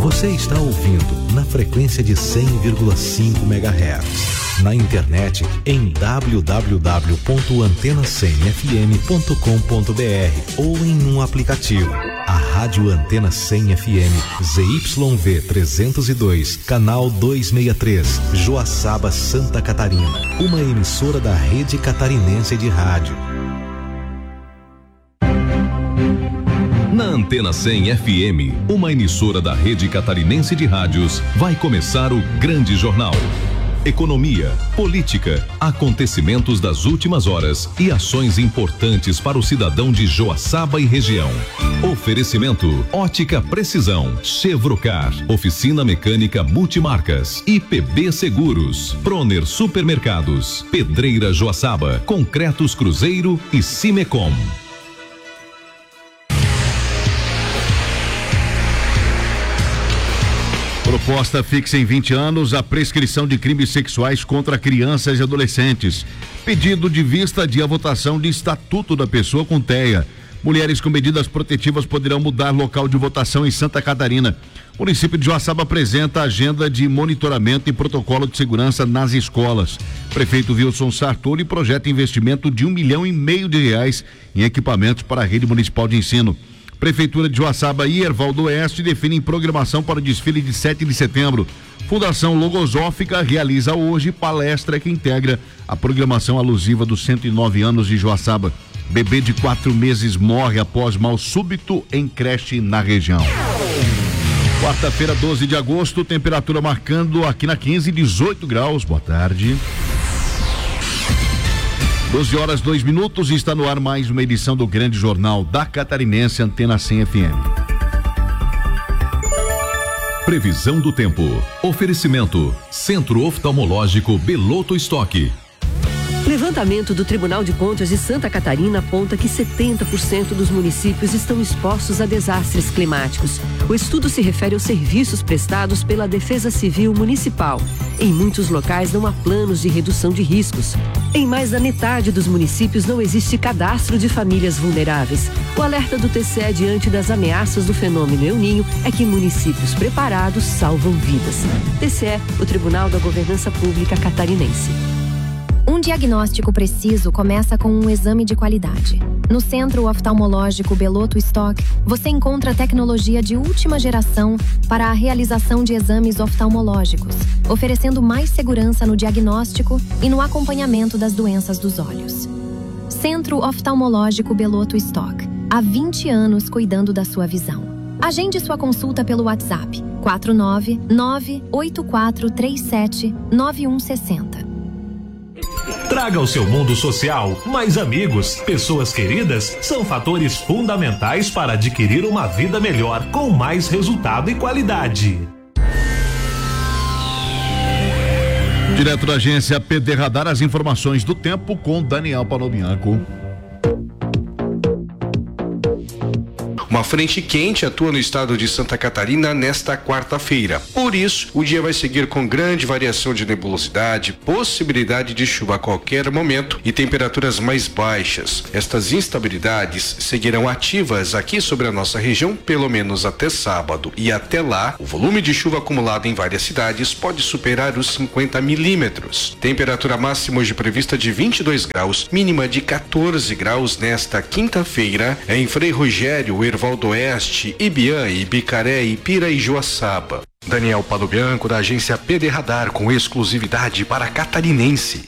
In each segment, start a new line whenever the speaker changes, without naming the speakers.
Você está ouvindo na frequência de 100,5 MHz. Na internet em www.antena100fm.com.br ou em um aplicativo. A Rádio Antena 100 FM, ZYV 302, canal 263, Joaçaba, Santa Catarina. Uma emissora da Rede Catarinense de Rádio.
Na Antena 100 FM, uma emissora da Rede Catarinense de Rádios, vai começar o Grande Jornal. Economia, política, acontecimentos das últimas horas e ações importantes para o cidadão de Joaçaba e região. Oferecimento: Ótica Precisão, Chevrocar, Oficina Mecânica Multimarcas, IPB Seguros, Proner Supermercados, Pedreira Joaçaba, Concretos Cruzeiro e Cimecom.
Proposta fixa em 20 anos a prescrição de crimes sexuais contra crianças e adolescentes. Pedido de vista à votação de Estatuto da Pessoa com TEA. Mulheres com medidas protetivas poderão mudar local de votação em Santa Catarina. O município de Joaçaba apresenta a agenda de monitoramento e protocolo de segurança nas escolas. Prefeito Wilson Sartori projeta investimento de R$1,5 milhão em equipamentos para a rede municipal de ensino. Prefeitura de Joaçaba e Erval do Oeste definem programação para o desfile de 7 de setembro. Fundação Logosófica realiza hoje palestra que integra a programação alusiva dos 109 anos de Joaçaba. Bebê de 4 meses morre após mal súbito em creche na região. Quarta-feira, 12 de agosto, temperatura marcando aqui na 15, 18 graus. Boa tarde. 12 horas 2 minutos e está no ar mais uma edição do Grande Jornal da Catarinense Antena 100 FM.
Previsão do tempo. Oferecimento: Centro Oftalmológico Beloto Stock.
Levantamento do Tribunal de Contas de Santa Catarina aponta que 70% dos municípios estão expostos a desastres climáticos. O estudo se refere aos serviços prestados pela Defesa Civil Municipal. Em muitos locais não há planos de redução de riscos. Em mais da metade dos municípios não existe cadastro de famílias vulneráveis. O alerta do TCE diante das ameaças do fenômeno El Niño é que municípios preparados salvam vidas. TCE, o Tribunal da Governança Pública Catarinense.
Um diagnóstico preciso começa com um exame de qualidade. No Centro Oftalmológico Beloto Stock, você encontra tecnologia de última geração para a realização de exames oftalmológicos, oferecendo mais segurança no diagnóstico e no acompanhamento das doenças dos olhos. Centro Oftalmológico Beloto Stock, há 20 anos cuidando da sua visão. Agende sua consulta pelo WhatsApp 499-8437-9160.
Traga ao seu mundo social mais amigos. Pessoas queridas são fatores fundamentais para adquirir uma vida melhor, com mais resultado e qualidade.
Direto da agência PD Radar, as informações do tempo com Daniel Panobianco.
Uma frente quente atua no estado de Santa Catarina nesta quarta-feira. Por isso, o dia vai seguir com grande variação de nebulosidade, possibilidade de chuva a qualquer momento e temperaturas mais baixas. Estas instabilidades seguirão ativas aqui sobre a nossa região pelo menos até sábado. E até lá, o volume de chuva acumulado em várias cidades pode superar os 50 milímetros. Temperatura máxima hoje prevista de 22 graus, mínima de 14 graus nesta quinta-feira em Frei Rogério, Erval do Oeste, Ibiã, Ibicaré, Ipira e Joaçaba. Daniel Panobianco, da agência PD Radar, com exclusividade para Catarinense.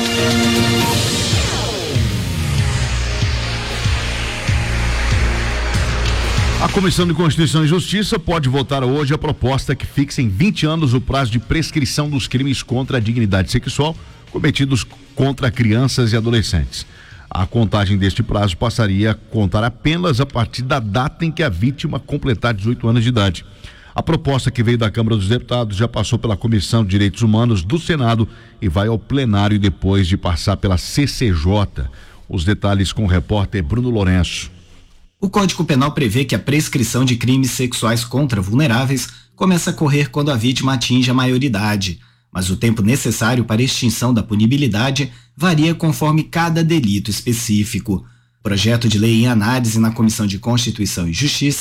A Comissão de Constituição e Justiça pode votar hoje a proposta que fixa em 20 anos o prazo de prescrição dos crimes contra a dignidade sexual cometidos contra crianças e adolescentes. A contagem deste prazo passaria a contar apenas a partir da data em que a vítima completar 18 anos de idade. A proposta, que veio da Câmara dos Deputados, já passou pela Comissão de Direitos Humanos do Senado e vai ao plenário depois de passar pela CCJ. Os detalhes com o repórter Bruno Lourenço.
O Código Penal prevê que a prescrição de crimes sexuais contra vulneráveis começa a correr quando a vítima atinge a maioridade, mas o tempo necessário para a extinção da punibilidade varia conforme cada delito específico. O projeto de lei em análise na Comissão de Constituição e Justiça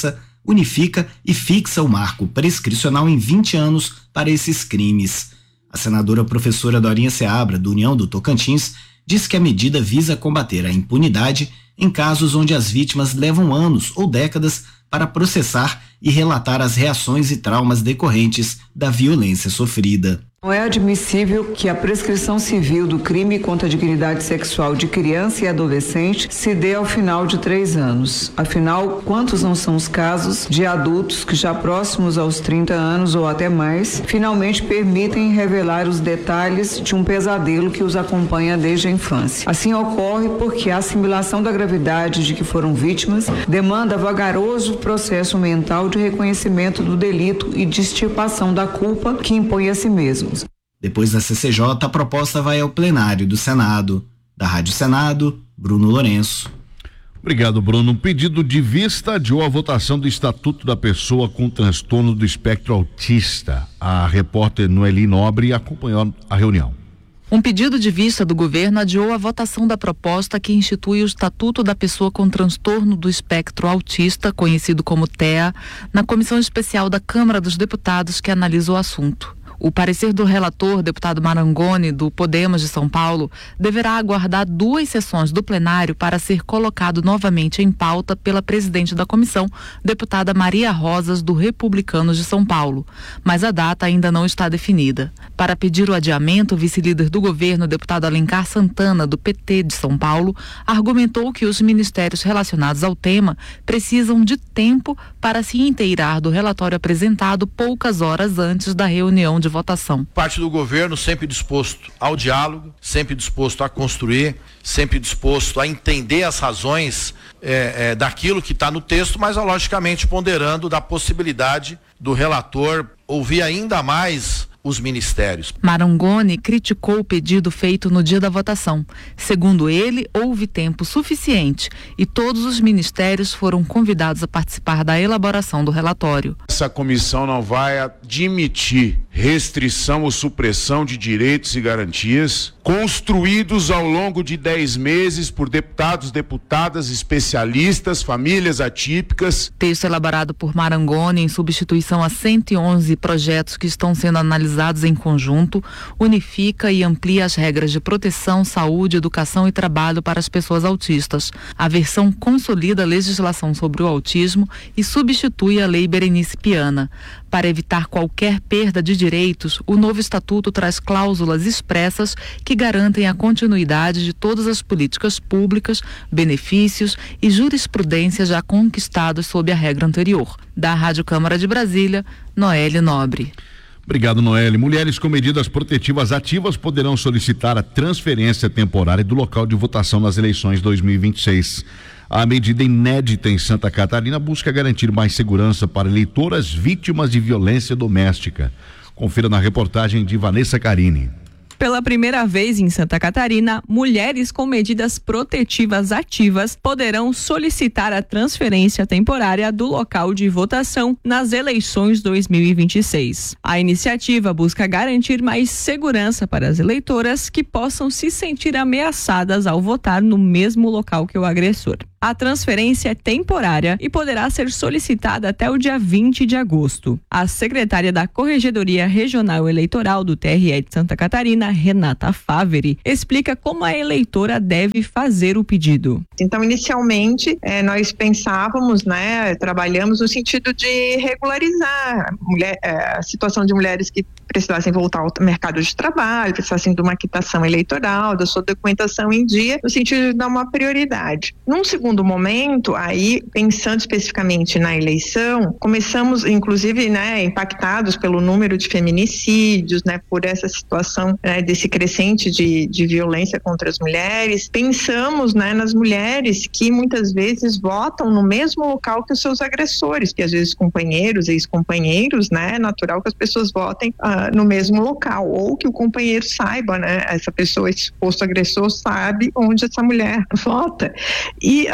unifica e fixa o marco prescricional em 20 anos para esses crimes. A senadora professora Dorinha Seabra, do União do Tocantins, diz que a medida visa combater a impunidade em casos onde as vítimas levam anos ou décadas para processar e relatar as reações e traumas decorrentes da violência sofrida.
Não é admissível que a prescrição civil do crime contra a dignidade sexual de criança e adolescente se dê ao final de 3 anos. Afinal, quantos não são os casos de adultos que já próximos aos 30 anos ou até mais, finalmente permitem revelar os detalhes de um pesadelo que os acompanha desde a infância. Assim ocorre porque a assimilação da gravidade de que foram vítimas demanda vagaroso processo mental de reconhecimento do delito e de extirpação da culpa que impõe a si mesmo.
Depois da CCJ, a proposta vai ao plenário do Senado. Da Rádio Senado, Bruno Lourenço.
Obrigado, Bruno. Um pedido de vista adiou a votação do Estatuto da Pessoa com Transtorno do Espectro Autista. A repórter Noeli Nobre acompanhou a reunião.
Um pedido de vista do governo adiou a votação da proposta que institui o Estatuto da Pessoa com Transtorno do Espectro Autista, conhecido como TEA, na Comissão Especial da Câmara dos Deputados que analisa o assunto. O parecer do relator, deputado Marangoni, do Podemos de São Paulo, deverá aguardar 2 sessões do plenário para ser colocado novamente em pauta pela presidente da comissão, deputada Maria Rosas, do Republicanos de São Paulo. Mas a data ainda não está definida. Para pedir o adiamento, o vice-líder do governo, deputado Alencar Santana, do PT de São Paulo, argumentou que os ministérios relacionados ao tema precisam de tempo para se inteirar do relatório apresentado poucas horas antes da reunião de votação.
Parte do governo sempre disposto ao diálogo, sempre disposto a construir, sempre disposto a entender as razões daquilo que está no texto, mas logicamente ponderando da possibilidade do relator ouvir ainda mais os ministérios.
Marangoni criticou o pedido feito no dia da votação. Segundo ele, houve tempo suficiente e todos os ministérios foram convidados a participar da elaboração do relatório.
Essa comissão não vai admitir restrição ou supressão de direitos e garantias construídos ao longo de 10 meses por deputados, deputadas, especialistas, famílias atípicas.
Texto elaborado por Marangoni em substituição a 111 projetos que estão sendo analisados em conjunto, unifica e amplia as regras de proteção, saúde, educação e trabalho para as pessoas autistas. A versão consolida a legislação sobre o autismo e substitui a Lei Berenice Piana. Para evitar qualquer perda de direitos, o novo estatuto traz cláusulas expressas que garantem a continuidade de todas as políticas públicas, benefícios e jurisprudência já conquistados sob a regra anterior. Da Rádio Câmara de Brasília, Noeli Nobre.
Obrigado, Noeli. Mulheres com medidas protetivas ativas poderão solicitar a transferência temporária do local de votação nas eleições 2026. A medida inédita em Santa Catarina busca garantir mais segurança para eleitoras vítimas de violência doméstica. Confira na reportagem de Vanessa Carini.
Pela primeira vez em Santa Catarina, mulheres com medidas protetivas ativas poderão solicitar a transferência temporária do local de votação nas eleições 2026. A iniciativa busca garantir mais segurança para as eleitoras que possam se sentir ameaçadas ao votar no mesmo local que o agressor. A transferência é temporária e poderá ser solicitada até o dia 20 de agosto. A secretária da Corregedoria Regional Eleitoral do TRE de Santa Catarina, Renata Faveri, explica como a eleitora deve fazer o pedido.
Então, inicialmente, nós pensávamos, trabalhamos no sentido de regularizar a situação de mulheres que precisassem voltar ao mercado de trabalho, precisassem de uma quitação eleitoral, da sua documentação em dia, no sentido de dar uma prioridade. Num segundo momento, aí, pensando especificamente na eleição, começamos, inclusive, impactados pelo número de feminicídios, por essa situação, desse crescente de violência contra as mulheres. Pensamos, nas mulheres que muitas vezes votam no mesmo local que os seus agressores, que às vezes companheiros, ex-companheiros, é natural que as pessoas votem no mesmo local, ou que o companheiro saiba, essa pessoa, esse suposto agressor, sabe onde essa mulher vota. E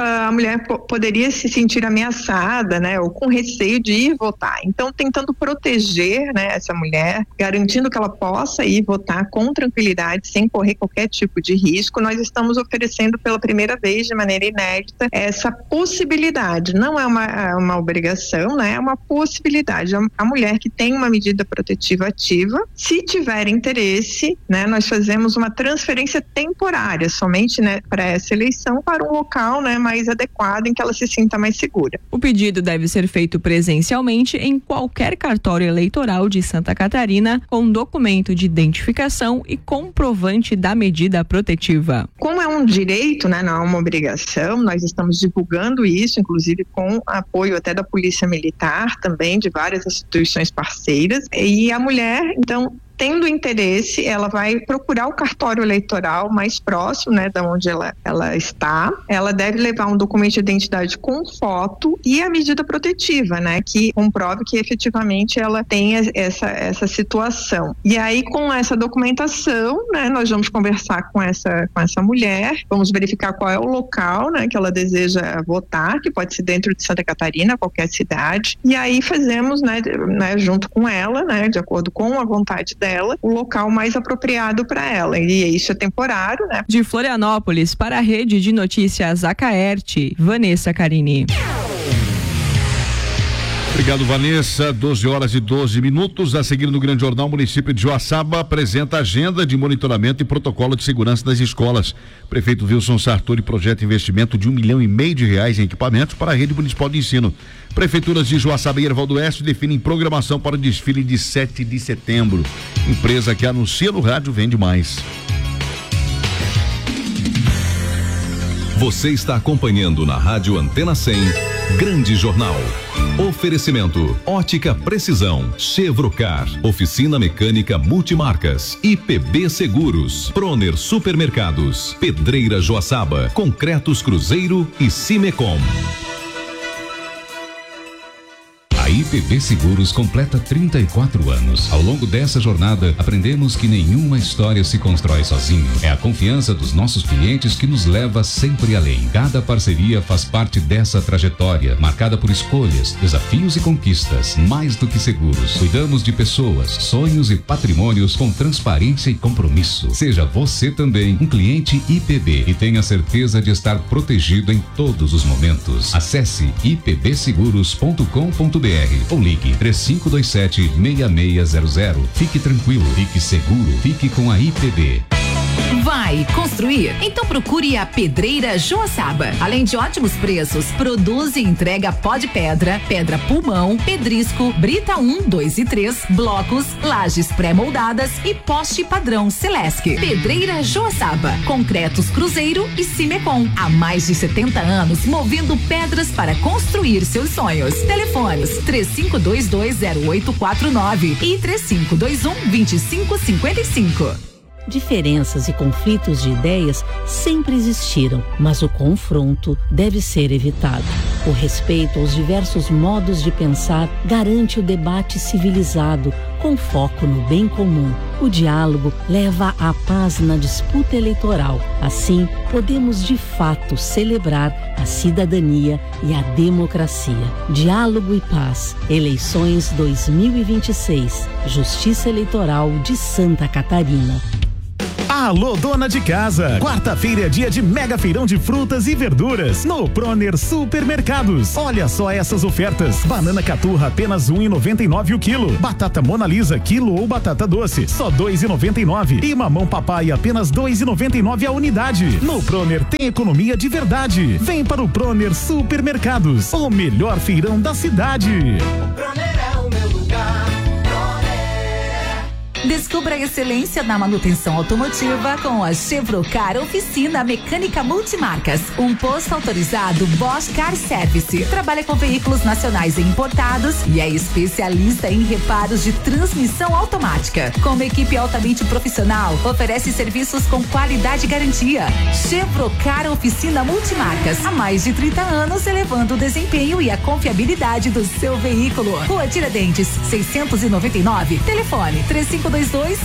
a mulher poderia se sentir ameaçada, né, ou com receio de ir votar. Então, tentando proteger, né, essa mulher, garantindo que ela possa ir votar com tranquilidade, sem correr qualquer tipo de risco, nós estamos oferecendo pela primeira vez, de maneira inédita, essa possibilidade. Não é uma obrigação, né, é uma possibilidade. A mulher que tem uma medida protetiva ativa, se tiver interesse, né, nós fazemos uma transferência temporária, somente, né, para essa eleição, para um local, né, mais adequado em que ela se sinta mais segura.
O pedido deve ser feito presencialmente em qualquer cartório eleitoral de Santa Catarina, com documento de identificação e comprovante da medida protetiva.
Como é um direito, né, não é uma obrigação, nós estamos divulgando isso, inclusive com apoio até da Polícia Militar, também de várias instituições parceiras, e a mulher, então, tendo interesse, ela vai procurar o cartório eleitoral mais próximo, né, da onde ela está. Ela deve levar um documento de identidade com foto e a medida protetiva, né, que comprove que efetivamente ela tem essa situação. E aí, com essa documentação, né, nós vamos conversar com essa mulher, vamos verificar qual é o local, né, que ela deseja votar, que pode ser dentro de Santa Catarina, qualquer cidade. E aí fazemos, né, junto com ela, né, de acordo com a vontade dela, o local mais apropriado para ela, e isso é temporário, né?
De Florianópolis para a Rede de Notícias Acaerte, Vanessa Carini.
Obrigado, Vanessa. 12h12. A seguir no Grande Jornal, o município de Joaçaba apresenta agenda de monitoramento e protocolo de segurança das escolas. Prefeito Wilson Sartori projeta investimento de R$1,5 milhão em equipamentos para a rede municipal de ensino. Prefeituras de Joaçaba e Erval do Oeste definem programação para o desfile de 7 de setembro. Empresa que anuncia no rádio vende mais.
Você está acompanhando na Rádio Antena 100, Grande Jornal. Oferecimento: Ótica Precisão, Chevrocar, Oficina Mecânica Multimarcas, IPB Seguros, Proner Supermercados, Pedreira Joaçaba, Concretos Cruzeiro e Cimecom.
A IPB Seguros completa 34 anos. Ao longo dessa jornada, aprendemos que nenhuma história se constrói sozinho. É a confiança dos nossos clientes que nos leva sempre além. Cada parceria faz parte dessa trajetória, marcada por escolhas, desafios e conquistas. Mais do que seguros, cuidamos de pessoas, sonhos e patrimônios com transparência e compromisso. Seja você também um cliente IPB e tenha certeza de estar protegido em todos os momentos. Acesse ipbseguros.com.br ou ligue 3527-6600. Fique tranquilo, fique seguro, fique com a IPB.
Vai construir? Então procure a Pedreira Joaçaba. Além de ótimos preços, produz e entrega pó de pedra, pedra pulmão, pedrisco, brita 1, 2 e 3, blocos, lajes pré-moldadas e poste padrão Celesc. Pedreira Joaçaba, Concretos Cruzeiro e Cimecom. Há mais de 70 anos movendo pedras para construir seus sonhos. Telefones 35220849 e 3521-2555.
Diferenças e conflitos de ideias sempre existiram, mas o confronto deve ser evitado. O respeito aos diversos modos de pensar garante o debate civilizado, com foco no bem comum. O diálogo leva à paz na disputa eleitoral. Assim, podemos de fato celebrar a cidadania e a democracia. Diálogo e paz. Eleições 2026. Justiça Eleitoral de Santa Catarina.
Alô, dona de casa! Quarta-feira é dia de mega feirão de frutas e verduras no Proner Supermercados. Olha só essas ofertas: banana caturra apenas R$1,99 o quilo, batata Mona Lisa quilo ou batata doce só R$2,99 e mamão papai apenas R$2,99 a unidade. No Proner tem economia de verdade. Vem para o Proner Supermercados, o melhor feirão da cidade.
O Proner é o meu lugar. Descubra a excelência na manutenção automotiva com a Chevrocar Oficina Mecânica Multimarcas, um posto autorizado Bosch Car Service. Trabalha com veículos nacionais e importados e é especialista em reparos de transmissão automática. Com uma equipe altamente profissional, oferece serviços com qualidade e garantia. Chevrocar Oficina Multimarcas, há mais de 30 anos elevando o desempenho e a confiabilidade do seu veículo. Rua Tiradentes, 699, telefone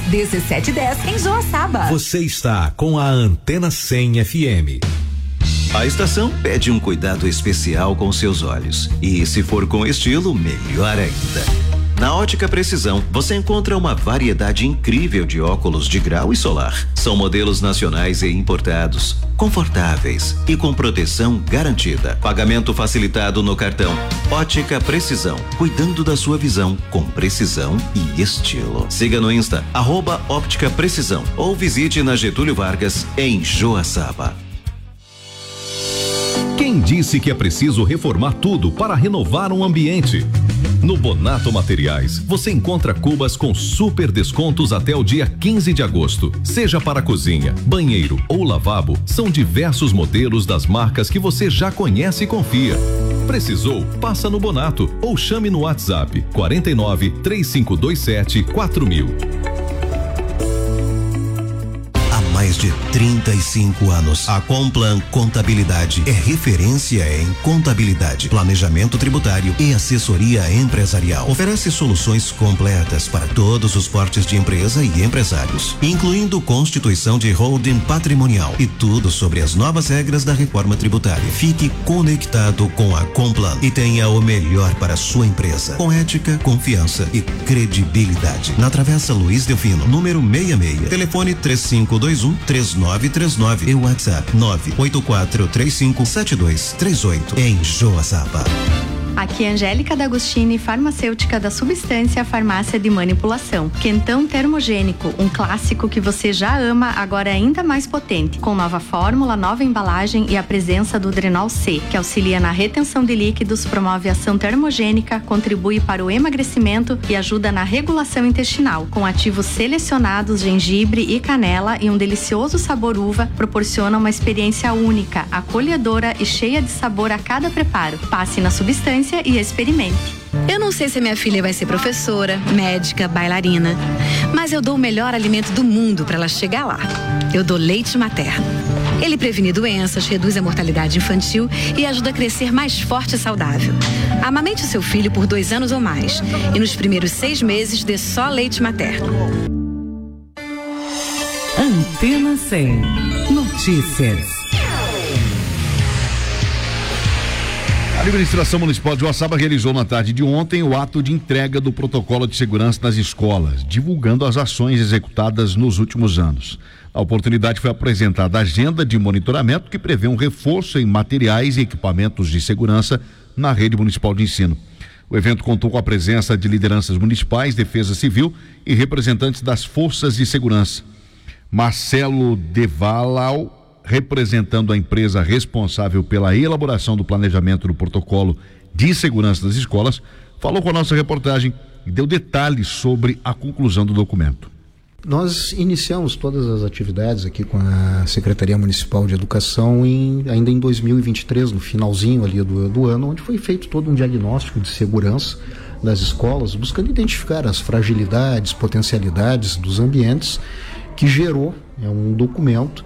3522-1710 em Joaçaba.
Você está com a Antena 100 FM.
A estação pede um cuidado especial com seus olhos. E se for com estilo, melhor ainda. Na Ótica Precisão, você encontra uma variedade incrível de óculos de grau e solar. São modelos nacionais e importados, confortáveis e com proteção garantida. Pagamento facilitado no cartão. Ótica Precisão, cuidando da sua visão com precisão e estilo. Siga no Insta, @Óptica Precisão, ou visite na Getúlio Vargas, em Joaçaba.
Quem disse que é preciso reformar tudo para renovar um ambiente? No Bonato Materiais, você encontra cubas com super descontos até o dia 15 de agosto. Seja para cozinha, banheiro ou lavabo, são diversos modelos das marcas que você já conhece e confia. Precisou? Passa no Bonato ou chame no WhatsApp 49 3527 4000.
Mais de 35 anos. A Complan Contabilidade é referência em contabilidade, planejamento tributário e assessoria empresarial. Oferece soluções completas para todos os portes de empresa e empresários, incluindo constituição de holding patrimonial e tudo sobre as novas regras da reforma tributária. Fique conectado com a Complan e tenha o melhor para a sua empresa, com ética, confiança e credibilidade. Na Travessa Luiz Delfino, número 66, telefone 3521-3939 e WhatsApp 984357238 em Joaçaba.
Aqui é Angélica D'Agostini, farmacêutica da Substância Farmácia de Manipulação. Quentão termogênico, um clássico que você já ama, agora é ainda mais potente, com nova fórmula, nova embalagem e a presença do Drenol C, que auxilia na retenção de líquidos, promove ação termogênica, contribui para o emagrecimento e ajuda na regulação intestinal. Com ativos selecionados, gengibre e canela e um delicioso sabor uva, proporciona uma experiência única, acolhedora e cheia de sabor a cada preparo. Passe na Substância e experimente.
Eu não sei se a minha filha vai ser professora, médica, bailarina, mas eu dou o melhor alimento do mundo para ela chegar lá. Eu dou leite materno. Ele previne doenças, reduz a mortalidade infantil e ajuda a crescer mais forte e saudável. Amamente o seu filho por 2 anos ou mais e nos primeiros 6 meses dê só leite materno.
Antena 100. Notícias.
A Administração Municipal de Joaçaba realizou na tarde de ontem o ato de entrega do protocolo de segurança nas escolas, divulgando as ações executadas nos últimos anos. A oportunidade foi apresentada a agenda de monitoramento que prevê um reforço em materiais e equipamentos de segurança na rede municipal de ensino. O evento contou com a presença de lideranças municipais, Defesa Civil e representantes das forças de segurança. Marcelo Devalau, representando a empresa responsável pela elaboração do planejamento do protocolo de segurança das escolas, falou com a nossa reportagem e deu detalhes sobre a conclusão do documento.
Nós iniciamos todas as atividades aqui com a Secretaria Municipal de Educação ainda em 2023, no finalzinho ali do ano, onde foi feito todo um diagnóstico de segurança das escolas, buscando identificar as fragilidades, potencialidades dos ambientes, que gerou um documento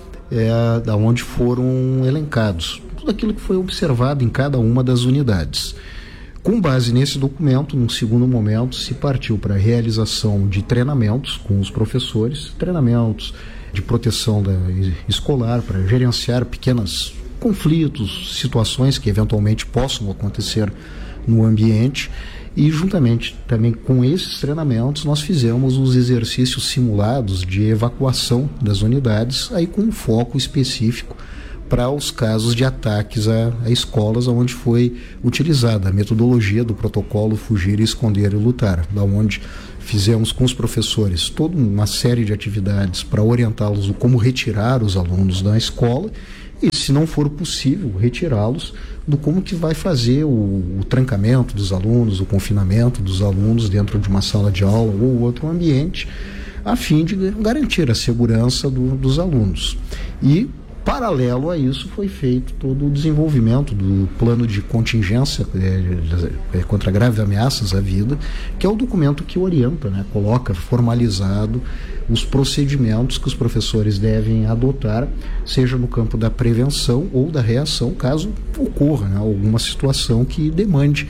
da onde foram elencados tudo aquilo que foi observado em cada uma das unidades. Com base nesse documento, num segundo momento, se partiu para a realização de treinamentos com os professores, treinamentos de proteção escolar para gerenciar pequenos conflitos, situações que eventualmente possam acontecer no ambiente. E juntamente também com esses treinamentos nós fizemos os exercícios simulados de evacuação das unidades, aí com um foco específico para os casos de ataques a escolas, onde foi utilizada a metodologia do protocolo Fugir, Esconder e Lutar, da onde fizemos com os professores toda uma série de atividades para orientá-los do como retirar os alunos da escola e, se não for possível, retirá-los do como que vai fazer o trancamento dos alunos, o confinamento dos alunos dentro de uma sala de aula ou outro ambiente, a fim de garantir a segurança dos alunos. E, paralelo a isso, foi feito todo o desenvolvimento do plano de contingência contra graves ameaças à vida, que é o documento que orienta, coloca formalizado os procedimentos que os professores devem adotar, seja no campo da prevenção ou da reação, caso ocorra alguma situação que demande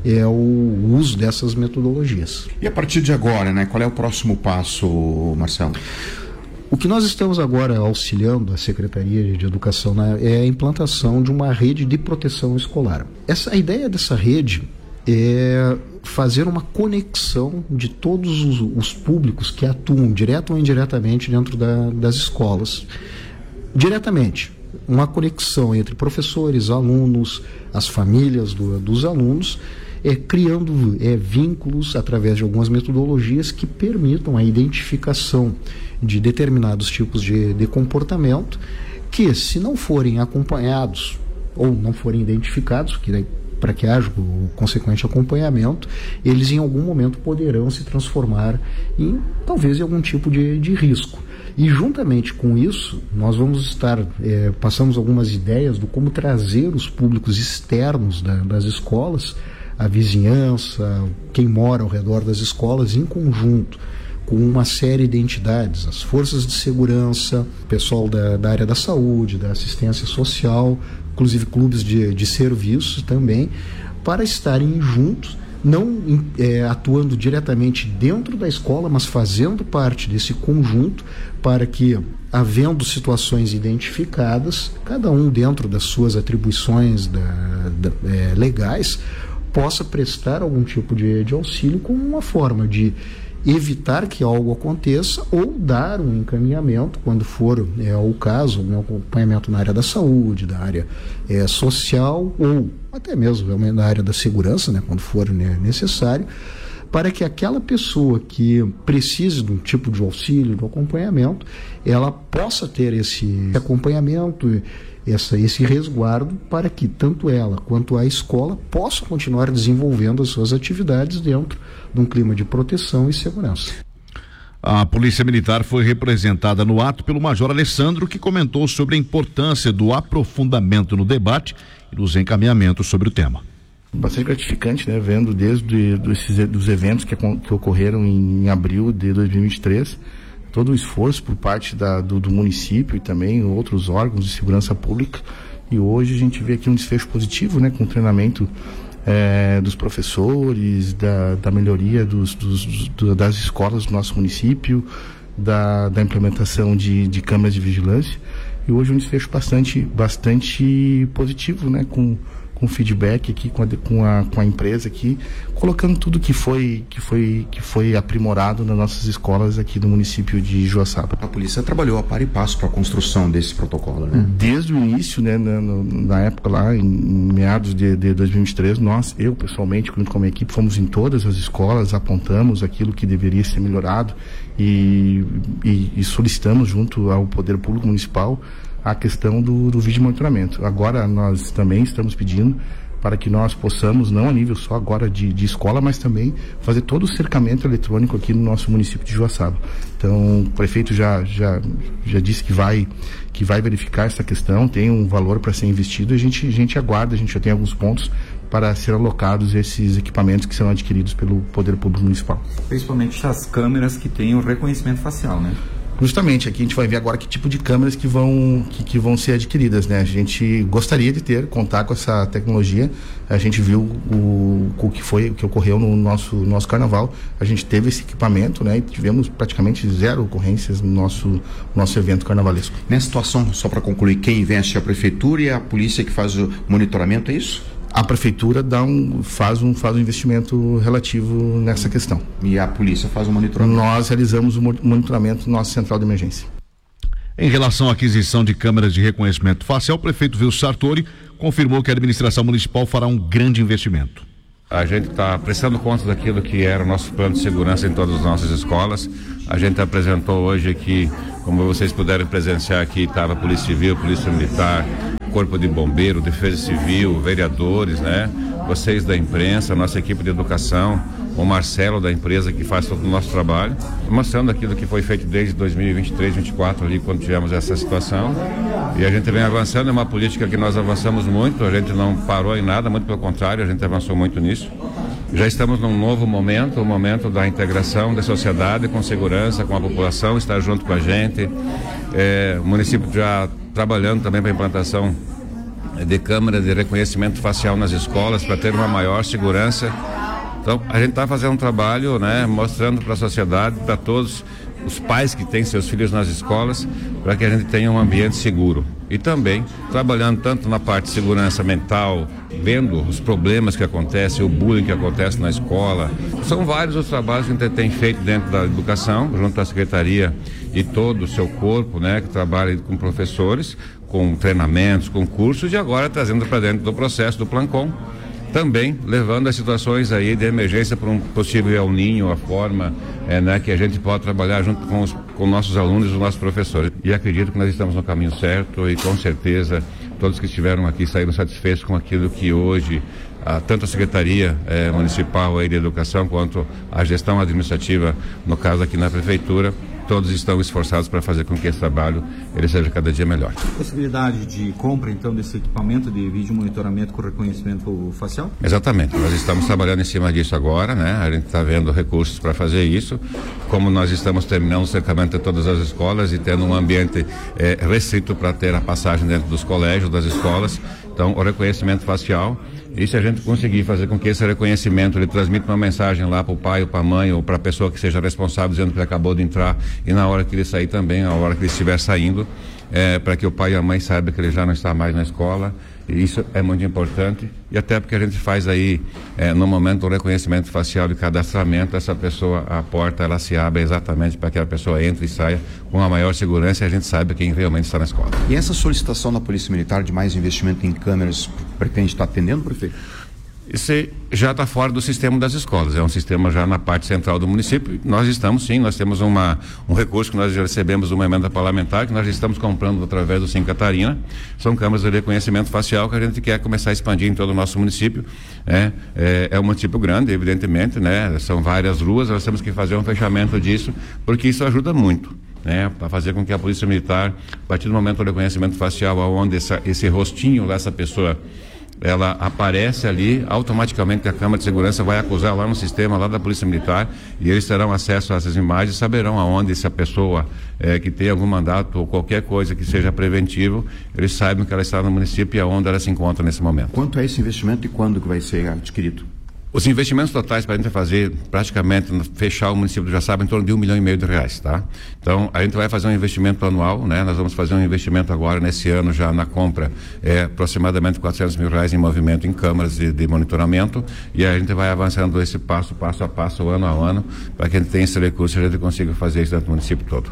o uso dessas metodologias.
E a partir de agora, qual é o próximo passo, Marcelo?
O que nós estamos agora auxiliando a Secretaria de Educação, né, é a implantação de uma rede de proteção escolar. A ideia dessa rede é fazer uma conexão de todos os públicos que atuam direto ou indiretamente dentro das escolas. Diretamente, uma conexão entre professores, alunos, as famílias dos alunos, criando vínculos através de algumas metodologias que permitam a identificação de determinados tipos de comportamento que, se não forem acompanhados ou não forem identificados, para que haja o consequente acompanhamento, eles em algum momento poderão se transformar talvez em algum tipo de risco. E juntamente com isso, nós vamos estar, passamos algumas ideias do como trazer os públicos externos das escolas, a vizinhança, quem mora ao redor das escolas, em conjunto com uma série de entidades, as forças de segurança, pessoal da área da saúde, da assistência social, inclusive clubes de serviços também, para estarem juntos, não atuando diretamente dentro da escola, mas fazendo parte desse conjunto, para que, havendo situações identificadas, cada um dentro das suas atribuições legais, possa prestar algum tipo de auxílio como uma forma de evitar que algo aconteça ou dar um encaminhamento, quando for o caso, um acompanhamento na área da saúde, da área social ou até mesmo na área da segurança, né, quando for necessário, para que aquela pessoa que precise de um tipo de auxílio, de acompanhamento, ela possa ter esse acompanhamento, esse resguardo, para que tanto ela quanto a escola possam continuar desenvolvendo as suas atividades dentro de um clima de proteção e segurança.
A Polícia Militar foi representada no ato pelo Major Alessandro, que comentou sobre a importância do aprofundamento no debate e dos encaminhamentos sobre o tema.
Bastante gratificante, né, vendo desde dos eventos que ocorreram em abril de 2023, todo o esforço por parte do município e também outros órgãos de segurança pública, e hoje a gente vê aqui um desfecho positivo, né, com o treinamento dos professores, da melhoria das escolas do nosso município, da implementação de câmeras de vigilância, e hoje um desfecho bastante positivo, né, com feedback aqui com a empresa aqui, colocando tudo que foi aprimorado nas nossas escolas aqui do município de Joaçaba.
A polícia trabalhou a par e passo para a construção desse protocolo, né?
Desde o início, né, na época lá, em meados de 2023, eu pessoalmente, junto com a minha equipe, fomos em todas as escolas, apontamos aquilo que deveria ser melhorado e solicitamos junto ao Poder Público Municipal a questão do vídeo monitoramento. Agora nós também estamos pedindo para que nós possamos, não a nível só agora de escola, mas também fazer todo o cercamento eletrônico aqui no nosso município de Joaçaba. Então, o prefeito já disse que vai verificar essa questão, tem um valor para ser investido, e a gente aguarda, a gente já tem alguns pontos para ser alocados esses equipamentos que serão adquiridos pelo Poder Público Municipal.
Principalmente as câmeras que têm o reconhecimento facial, né?
Justamente, aqui a gente vai ver agora que tipo de câmeras que vão ser adquiridas, né? A gente gostaria de contar com essa tecnologia. A gente viu o que ocorreu no nosso carnaval. A gente teve esse equipamento, né? E tivemos praticamente 0 ocorrências no nosso evento carnavalesco.
Nessa situação, só para concluir, quem investe é a prefeitura e a polícia que faz o monitoramento, é isso?
A prefeitura faz um investimento relativo nessa questão.
E a polícia faz o monitoramento?
Nós realizamos o monitoramento na nossa central de emergência.
Em relação à aquisição de câmeras de reconhecimento facial, o prefeito Wilson Sartori confirmou que a administração municipal fará um grande investimento.
A gente está prestando conta daquilo que era o nosso plano de segurança em todas as nossas escolas. A gente apresentou hoje aqui, como vocês puderam presenciar aqui, estava a Polícia Civil, Polícia Militar, Corpo de Bombeiro, Defesa Civil, vereadores, né? Vocês da imprensa, nossa equipe de educação, o Marcelo da empresa que faz todo o nosso trabalho, mostrando aquilo que foi feito desde 2023, 2024 ali, quando tivemos essa situação. E a gente vem avançando, é uma política que nós avançamos muito, a gente não parou em nada, muito pelo contrário, a gente avançou muito nisso. Já estamos num novo momento, o momento da integração da sociedade com segurança, com a população, estar junto com a gente. O município já trabalhando também para a implantação de câmeras de reconhecimento facial nas escolas, para ter uma maior segurança Então, a gente está fazendo um trabalho, né, mostrando para a sociedade, para todos os pais que têm seus filhos nas escolas, para que a gente tenha um ambiente seguro. E também trabalhando tanto na parte de segurança mental, vendo os problemas que acontecem, o bullying que acontece na escola. São vários os trabalhos que a gente tem feito dentro da educação, junto à secretaria e todo o seu corpo, né, que trabalha com professores, com treinamentos, com cursos, e agora trazendo para dentro do processo do Plancom, também levando as situações aí de emergência para um possível El Niño, a forma né, que a gente pode trabalhar junto com nossos alunos e os nossos professores. E acredito que nós estamos no caminho certo e com certeza todos que estiveram aqui saíram satisfeitos com aquilo que hoje tanto a Secretaria Municipal aí de Educação quanto a gestão administrativa, no caso aqui na Prefeitura, todos estão esforçados para fazer com que esse trabalho ele seja cada dia melhor.
Possibilidade de compra, então, desse equipamento de vídeo monitoramento com reconhecimento facial?
Exatamente, nós estamos trabalhando em cima disso agora, né? A gente está vendo recursos para fazer isso, como nós estamos terminando o cercamento de todas as escolas e tendo um ambiente restrito para ter a passagem dentro dos colégios, das escolas, então o reconhecimento facial. E se a gente conseguir fazer com que esse reconhecimento ele transmita uma mensagem lá para o pai ou para a mãe ou para a pessoa que seja responsável, dizendo que ele acabou de entrar, e na hora que ele sair também, a hora que ele estiver saindo, para que o pai e a mãe saibam que ele já não está mais na escola. E isso é muito importante, e até porque a gente faz aí no momento do reconhecimento facial de cadastramento, essa pessoa, a porta ela se abre exatamente para que a pessoa entre e saia com a maior segurança e a gente saiba quem realmente está na escola.
E essa solicitação da Polícia Militar de mais investimento em câmeras pretende estar atendendo, prefeito?
Isso já está fora do sistema das escolas, é um sistema já na parte central do município. Nós estamos sim, nós temos um recurso que nós já recebemos uma emenda parlamentar, que nós estamos comprando através do Sim Catarina. São câmeras de reconhecimento facial que a gente quer começar a expandir em todo o nosso município. É um município grande, evidentemente, né? São várias ruas, nós temos que fazer um fechamento disso, porque isso ajuda muito. Para fazer com que a Polícia Militar, a partir do momento do reconhecimento facial, onde esse rostinho dessa pessoa ela aparece ali, automaticamente a Câmara de Segurança vai acusar lá no sistema lá da Polícia Militar, e eles terão acesso a essas imagens, saberão aonde se a pessoa que tem algum mandato ou qualquer coisa que seja preventivo, eles saibam que ela está no município e aonde ela se encontra nesse momento.
Quanto é esse investimento e quando que vai ser adquirido?
Os investimentos totais para a gente fazer, praticamente, fechar o município do Joaçaba em torno de R$1,5 milhão, tá? Então, a gente vai fazer um investimento anual, né? Nós vamos fazer um investimento agora, nesse ano, já na compra, aproximadamente R$400 mil em movimento em câmaras de monitoramento, e a gente vai avançando esse passo a passo, ano a ano, para que a gente tenha esse recurso e a gente consiga fazer isso dentro do município todo.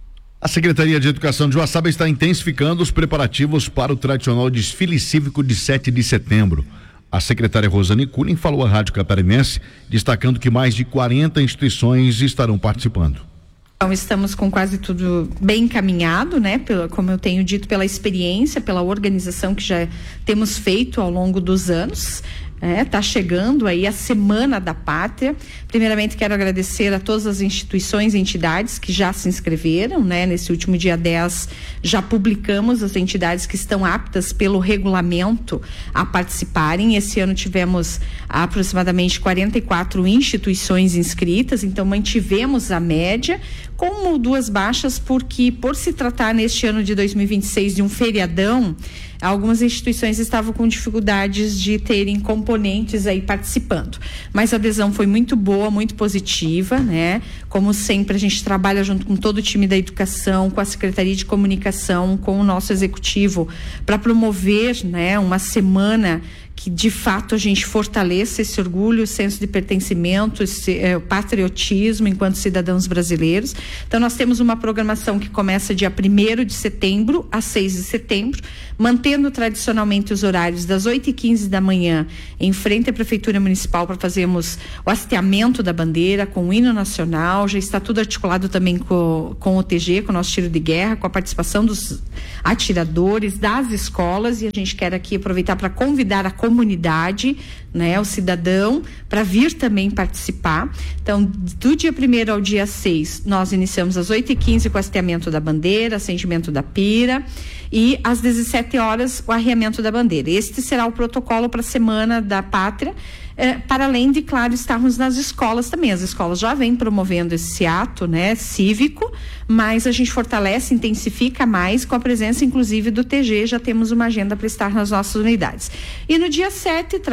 A Secretaria de Educação de Joaçaba está intensificando os preparativos para o tradicional desfile cívico de 7 de setembro. A secretária Rosane Cullen falou à Rádio Catarinense, destacando que mais de 40 instituições estarão participando.
Então, estamos com quase tudo bem encaminhado, né? Como eu tenho dito, pela experiência, pela organização que já temos feito ao longo dos anos. Tá chegando aí a Semana da Pátria. Primeiramente, quero agradecer a todas as instituições e entidades que já se inscreveram, né? Nesse último dia 10, já publicamos as entidades que estão aptas pelo regulamento a participarem. Esse ano tivemos aproximadamente 44 instituições inscritas, então mantivemos a média, com 2 baixas, porque por se tratar neste ano de 2026 de um feriadão, algumas instituições estavam com dificuldades de terem componentes aí participando. Mas a adesão foi muito boa, muito positiva, né? Como sempre, a gente trabalha junto com todo o time da educação, com a Secretaria de Comunicação, com o nosso executivo, para promover, né, uma semana que de fato a gente fortaleça esse orgulho, senso de pertencimento, o patriotismo enquanto cidadãos brasileiros. Então nós temos uma programação que começa dia 1º de setembro a 6 de setembro, mantendo tradicionalmente os horários das 8h15 da manhã em frente à Prefeitura Municipal para fazermos o hasteamento da bandeira com o hino nacional. Já está tudo articulado também com o TG, com o nosso tiro de guerra, com a participação dos atiradores, das escolas, e a gente quer aqui aproveitar para convidar a comunidade, né, o cidadão, para vir também participar. Então, do dia 1º ao dia 6, nós iniciamos às 8h15 com o hasteamento da bandeira, acendimento da pira, e às 17 horas o arreamento da bandeira. Este será o protocolo para a Semana da Pátria, para além de, claro, estarmos nas escolas também. As escolas já vêm promovendo esse ato, né, cívico, mas a gente fortalece, intensifica mais com a presença, inclusive, do TG. Já temos uma agenda para estar nas nossas unidades. E no dia 7, tradicionalmente,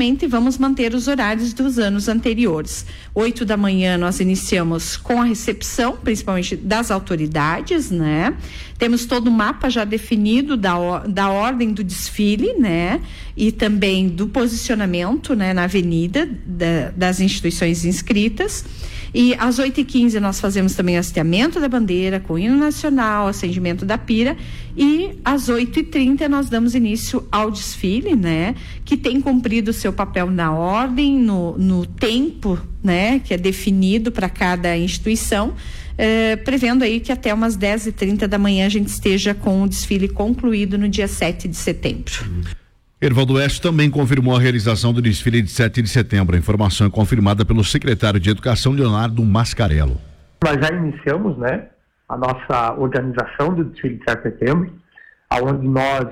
realmente vamos manter os horários dos anos anteriores. 8 da manhã nós iniciamos com a recepção, principalmente das autoridades, né? Temos todo o mapa já definido da ordem do desfile, né? E também do posicionamento, né? Na avenida das instituições inscritas. E às 8h15 nós fazemos também o hasteamento da bandeira com o hino nacional, acendimento da pira, e às 8h30 nós damos início ao desfile, né? Que tem cumprido o seu papel na ordem, no tempo, né? Que é definido para cada instituição, prevendo aí que até umas 10h30 da manhã a gente esteja com o desfile concluído no dia 7 de setembro.
Hervaldo Oeste também confirmou a realização do desfile de 7 de setembro. A informação é confirmada pelo secretário de Educação, Leonardo Mascarello.
Nós já iniciamos, né, a nossa organização do desfile de 7 de setembro, onde nós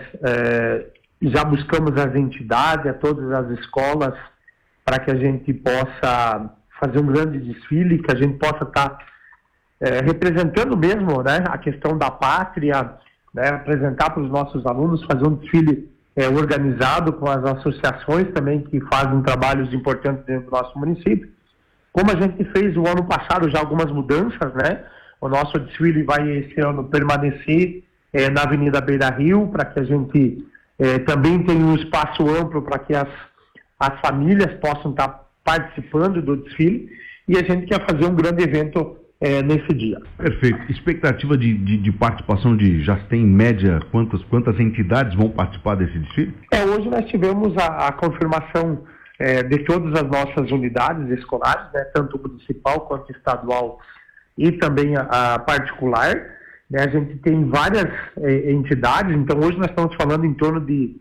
já buscamos as entidades, a todas as escolas, para que a gente possa fazer um grande desfile, que a gente possa estar representando mesmo, né, a questão da pátria, né, apresentar para os nossos alunos, fazer um desfile organizado com as associações também que fazem trabalhos importantes dentro do nosso município. Como a gente fez o ano passado já algumas mudanças, né? O nosso desfile vai esse ano permanecer na Avenida Beira Rio, para que a gente também tenha um espaço amplo para que as famílias possam estar participando do desfile, e a gente quer fazer um grande evento nesse dia.
Perfeito. Expectativa de participação já tem em média quantas entidades vão participar desse desfile?
Hoje nós tivemos a confirmação de todas as nossas unidades escolares, né, tanto municipal quanto estadual e também a particular, né? A gente tem várias entidades, então hoje nós estamos falando em torno de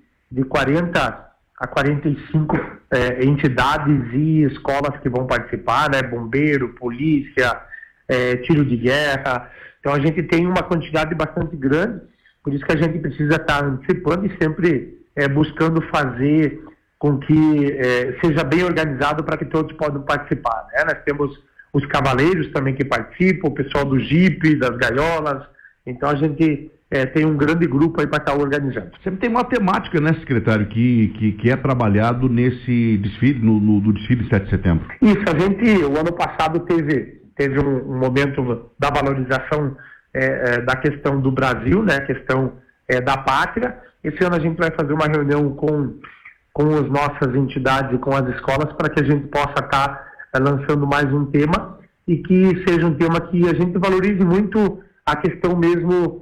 40 a 45 entidades e escolas que vão participar, né? Bombeiro, polícia, tiro de guerra. Então a gente tem uma quantidade bastante grande, por isso que a gente precisa estar antecipando e sempre buscando fazer com que seja bem organizado para que todos possam participar, né? Nós temos os cavaleiros também que participam, o pessoal do Jeep, das gaiolas, então a gente tem um grande grupo aí para estar organizando.
Sempre tem uma temática, né, secretário, que é trabalhado nesse desfile, no desfile 7 de setembro.
Isso, a gente, o ano passado teve um momento da valorização da questão do Brasil, né, a questão da pátria. Esse ano a gente vai fazer uma reunião com as nossas entidades e com as escolas para que a gente possa estar lançando mais um tema e que seja um tema que a gente valorize muito a questão mesmo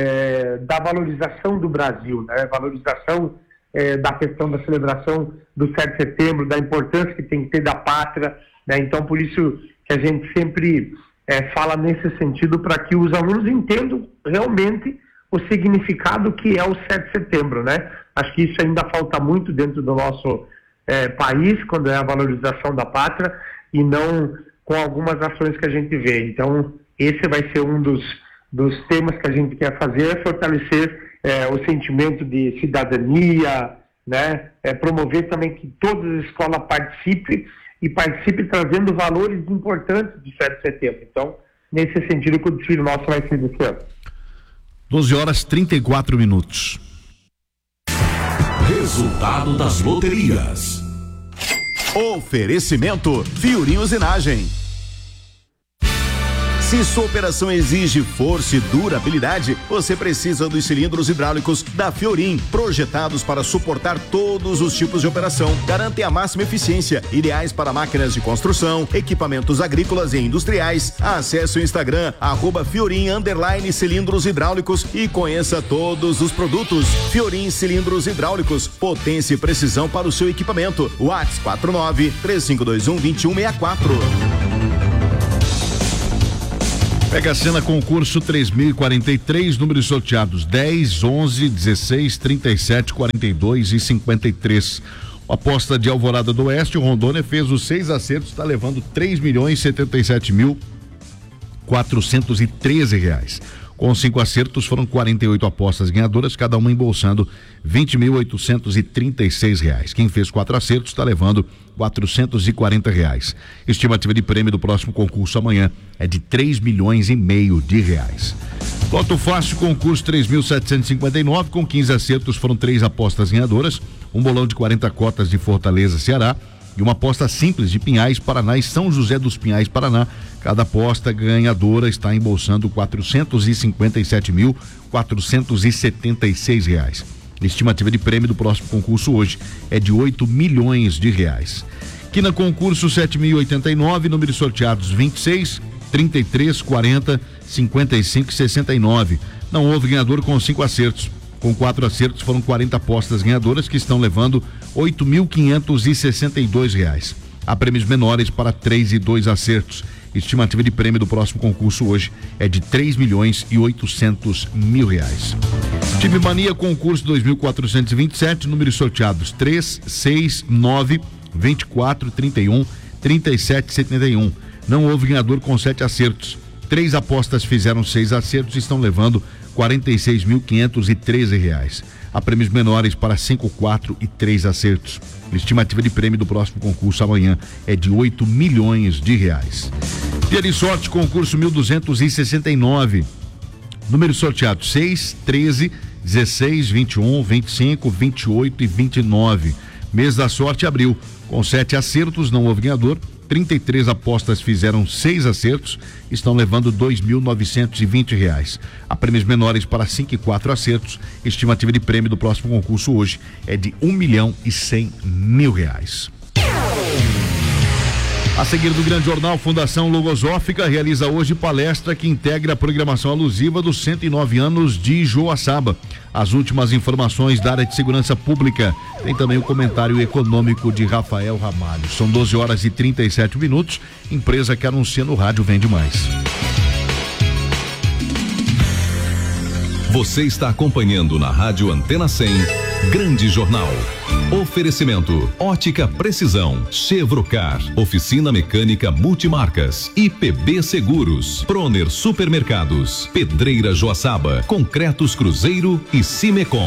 da valorização do Brasil, né, valorização da questão da celebração do 7 de setembro, da importância que tem que ter da pátria, né. Então, por isso que a gente sempre fala nesse sentido, para que os alunos entendam realmente o significado que é o 7 de setembro, né? Acho que isso ainda falta muito dentro do nosso país, quando é a valorização da pátria, e não com algumas ações que a gente vê. Então, esse vai ser um dos temas que a gente quer fazer, fortalecer o sentimento de cidadania, né? Promover também que todas as escolas participem, e participe trazendo valores importantes de 7 de setembro. Então, nesse sentido que o desfile nosso vai ser desse ano.
12h34.
Resultado das loterias. Oferecimento Fiorim Usinagem. Se sua operação exige força e durabilidade, você precisa dos cilindros hidráulicos da Fiorim, projetados para suportar todos os tipos de operação. Garantem a máxima eficiência, ideais para máquinas de construção, equipamentos agrícolas e industriais. Acesse o Instagram @Fiorim_cilindros hidráulicos e conheça todos os produtos. Fiorim Cilindros Hidráulicos, potência e precisão para o seu equipamento. WhatsApp 49-3521-2164.
Pega a cena concurso 3043, números sorteados 10, 11, 16, 37, 42 e 53. Aposta de Alvorada do Oeste, o Rondônia fez os 6 acertos, está levando R$3.077.413. Com 5 acertos, foram 48 apostas ganhadoras, cada uma embolsando R$20.836. Quem fez 4 acertos está levando R$440. Estimativa de prêmio do próximo concurso amanhã é de R$3,5 milhões. Loto Fácil, concurso 3.759, com 15 acertos, foram 3 apostas ganhadoras. um bolão de 40 cotas de Fortaleza, Ceará, e uma aposta simples de Pinhais, Paraná e São José dos Pinhais, Paraná. Cada aposta ganhadora está embolsando R$457.476. A estimativa de prêmio do próximo concurso hoje é de R$8 milhões. Quina concurso 7.089, números sorteados 26, 33, 40, 55 e 69. Não houve ganhador com 5 acertos. Com 4 acertos foram 40 apostas ganhadoras que estão levando R$8.562. Há prêmios menores para 3 e 2 acertos. Estimativa de prêmio do próximo concurso hoje é de R$3.800.000. Time Mania concurso 2.427, números sorteados 3, 6, 9, 24, 31, 37, 71. Não houve ganhador com 7 acertos. 3 apostas fizeram 6 acertos e estão levando R$46.513. Há prêmios menores para 5, 4 e 3 acertos. Estimativa de prêmio do próximo concurso amanhã é de R$8 milhões. Dia de sorte, concurso 1.269. Números sorteados 6, 13, 16, 21, 25, 28 e 29. Mês da sorte abril. Com 7 acertos, não houve ganhador. 33 apostas fizeram 6 acertos, estão levando R$2.920. Há prêmios menores para 5 e 4 acertos. Estimativa de prêmio do próximo concurso hoje é de R$1.100.000. A seguir do Grande Jornal, Fundação Logosófica realiza hoje palestra que integra a programação alusiva dos 109 anos de Joaçaba. As últimas informações da área de segurança pública. Tem também o comentário econômico de Rafael Ramalho. São 12h37. Empresa que anuncia no rádio vende mais.
Você está acompanhando na Rádio Antena 100, Grande Jornal. Oferecimento, Ótica Precisão, Chevrocar, Oficina Mecânica Multimarcas, IPB Seguros, Proner Supermercados, Pedreira Joaçaba, Concretos Cruzeiro e Cimecom.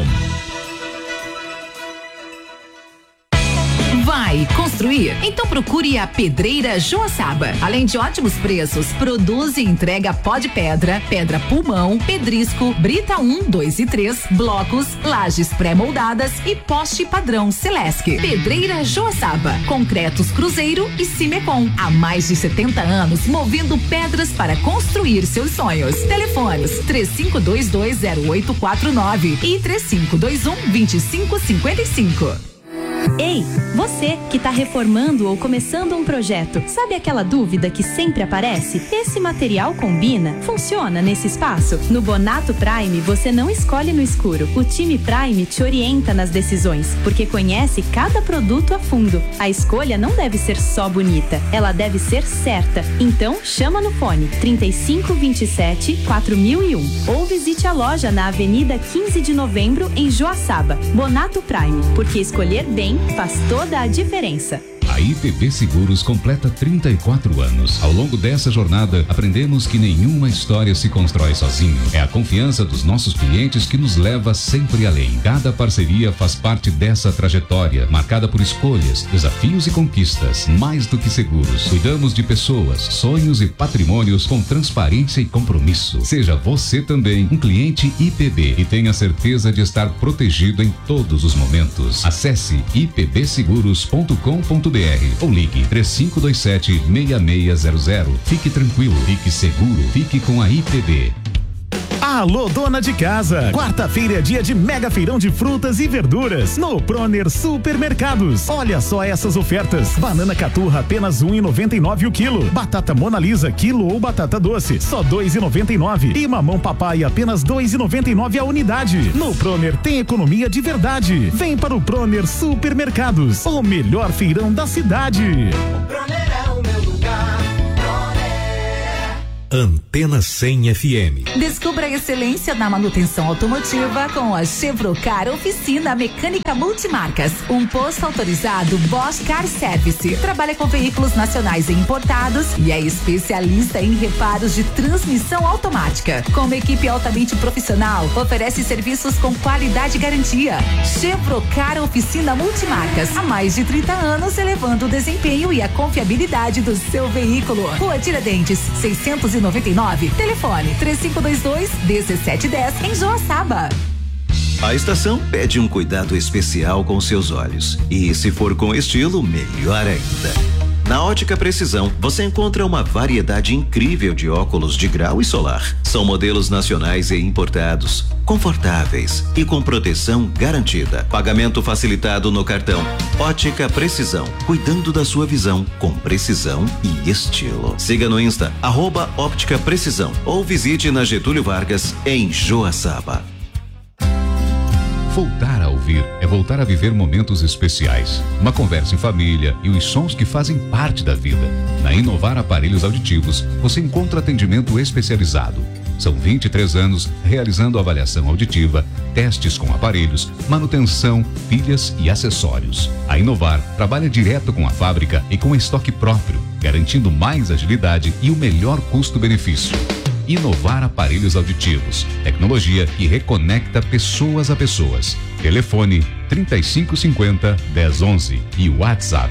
Vai construir? Então procure a Pedreira Joaçaba. Além de ótimos preços, produz e entrega pó de pedra, pedra pulmão, pedrisco, brita 1, 2 e 3, blocos, lajes pré-moldadas e poste padrão Celesc. Pedreira Joaçaba, Concretos Cruzeiro e Cimecom. Há mais de 70 anos movendo pedras para construir seus sonhos. Telefones 35220849 e 3521-2555.
Ei, você que está reformando ou começando um projeto, sabe aquela dúvida que sempre aparece? Esse material combina? Funciona nesse espaço? No Bonato Prime, você não escolhe no escuro. O time Prime te orienta nas decisões, porque conhece cada produto a fundo. A escolha não deve ser só bonita, ela deve ser certa. Então, chama no fone 3527-4001 ou visite a loja na Avenida 15 de Novembro, em Joaçaba. Bonato Prime, porque escolher bem faz toda a diferença.
A IPB Seguros completa 34 anos. Ao longo dessa jornada, aprendemos que nenhuma história se constrói sozinho. É a confiança dos nossos clientes que nos leva sempre além. Cada parceria faz parte dessa trajetória, marcada por escolhas, desafios e conquistas. Mais do que seguros, cuidamos de pessoas, sonhos e patrimônios com transparência e compromisso. Seja você também um cliente IPB e tenha certeza de estar protegido em todos os momentos. Acesse ipbseguros.com.br ou ligue 3527-6600. Fique tranquilo, fique seguro, fique com a IPB.
Alô, dona de casa! Quarta-feira é dia de mega feirão de frutas e verduras no Proner Supermercados. Olha só essas ofertas: banana caturra apenas R$1,99 o quilo, batata Mona Lisa quilo ou batata doce só R$2,99 e mamão papai apenas R$2,99 a unidade. No Proner tem economia de verdade. Vem para o Proner Supermercados, o melhor feirão da cidade.
O Proner é o meu lugar. Antena 100 FM.
Descubra a excelência na manutenção automotiva com a Chevrocar Oficina Mecânica Multimarcas. Um posto autorizado Bosch Car Service. Trabalha com veículos nacionais e importados e é especialista em reparos de transmissão automática. Com uma equipe altamente profissional, oferece serviços com qualidade e garantia. Chevrocar Oficina Multimarcas. Há mais de 30 anos, elevando o desempenho e a confiabilidade do seu veículo. Rua Tiradentes, 699. Telefone 3522-1710 em Joaçaba.
A estação pede um cuidado especial com seus olhos. E se for com estilo, melhor ainda. Na Ótica Precisão, você encontra uma variedade incrível de óculos de grau e solar. São modelos nacionais e importados, confortáveis e com proteção garantida. Pagamento facilitado no cartão. Ótica Precisão, cuidando da sua visão com precisão e estilo. Siga no Insta, @Óptica Precisão, ou visite na Getúlio Vargas, em Joaçaba.
Voltar a ouvir é voltar a viver momentos especiais. Uma conversa em família e os sons que fazem parte da vida. Na Inovar Aparelhos Auditivos, você encontra atendimento especializado. São 23 anos realizando avaliação auditiva, testes com aparelhos, manutenção, pilhas e acessórios. A Inovar trabalha direto com a fábrica e com estoque próprio, garantindo mais agilidade e o melhor custo-benefício. Inovar Aparelhos Auditivos, tecnologia que reconecta pessoas a pessoas. Telefone 3550-1011 e WhatsApp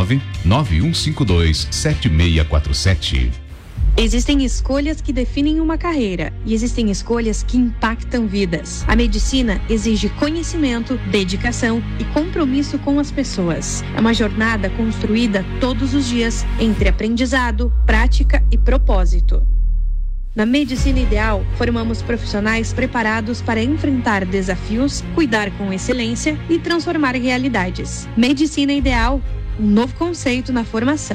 99152-7647.
Existem escolhas que definem uma carreira e existem escolhas que impactam vidas. A medicina exige conhecimento, dedicação e compromisso com as pessoas. É uma jornada construída todos os dias entre aprendizado, prática e propósito. Na Medicina Ideal, formamos profissionais preparados para enfrentar desafios, cuidar com excelência e transformar realidades. Medicina Ideal, um novo conceito na formação.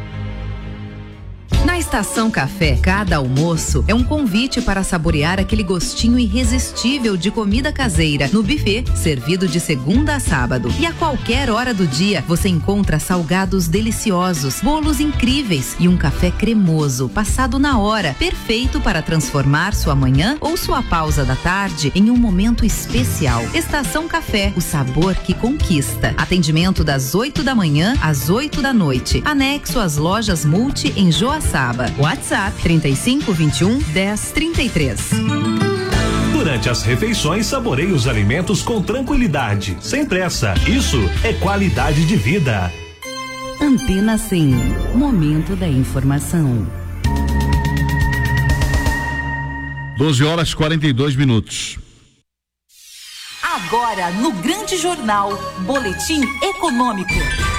Na Estação Café, cada almoço é um convite para saborear aquele gostinho irresistível de comida caseira no buffet, servido de segunda a sábado. E a qualquer hora do dia, você encontra salgados deliciosos, bolos incríveis e um café cremoso, passado na hora, perfeito para transformar sua manhã ou sua pausa da tarde em um momento especial. Estação Café, o sabor que conquista. Atendimento das 8 da manhã às 8 da noite. Anexo às lojas Multi em Joaçaba. WhatsApp 3521-1033.
Durante as refeições, saboreie os alimentos com tranquilidade, sem pressa. Isso é qualidade de vida.
Antena 100, momento da informação.
12h42.
Agora, no Grande Jornal, Boletim Econômico.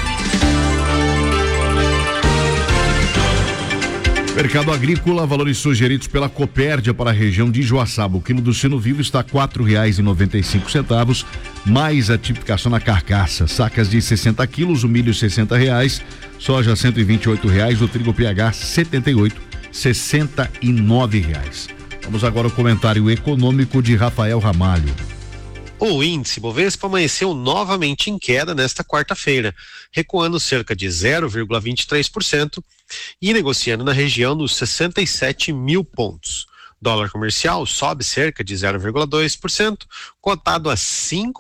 Mercado agrícola, valores sugeridos pela Copérdia para a região de Joaçaba. O quilo do sino vivo está R$4,95, mais a tipificação na carcaça. Sacas de 60 quilos, o milho R$60, soja R$128, o trigo PH R$78, R$69. Vamos agora ao comentário econômico de Rafael Ramalho.
O índice Bovespa amanheceu novamente em queda nesta quarta-feira, recuando cerca de 0,23% e negociando na região dos 67 mil pontos. Dólar comercial sobe cerca de 0,2%, cotado a R$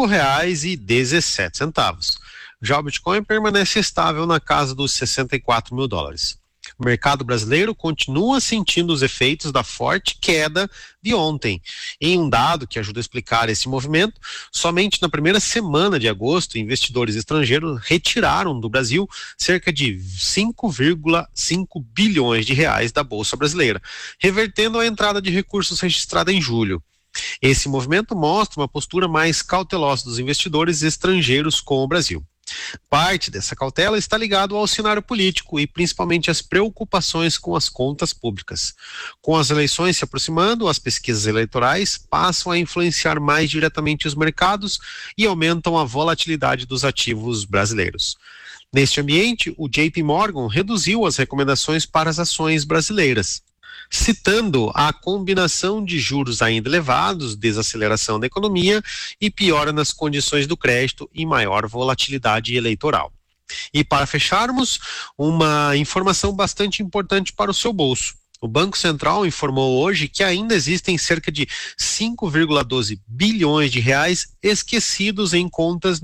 5,17. Já o Bitcoin permanece estável na casa dos 64 mil dólares. O mercado brasileiro continua sentindo os efeitos da forte queda de ontem. Em um dado que ajuda a explicar esse movimento, somente na primeira semana de agosto, investidores estrangeiros retiraram do Brasil cerca de 5,5 bilhões de reais da Bolsa Brasileira, revertendo a entrada de recursos registrada em julho. Esse movimento mostra uma postura mais cautelosa dos investidores estrangeiros com o Brasil. Parte dessa cautela está ligado ao cenário político e principalmente às preocupações com as contas públicas. Com as eleições se aproximando, as pesquisas eleitorais passam a influenciar mais diretamente os mercados e aumentam a volatilidade dos ativos brasileiros. Neste ambiente, o JP Morgan reduziu as recomendações para as ações brasileiras, citando a combinação de juros ainda elevados, desaceleração da economia e piora nas condições do crédito e maior volatilidade eleitoral. E para fecharmos, uma informação bastante importante para o seu bolso. O Banco Central informou hoje que ainda existem cerca de 5,12 bilhões de reais esquecidos em contas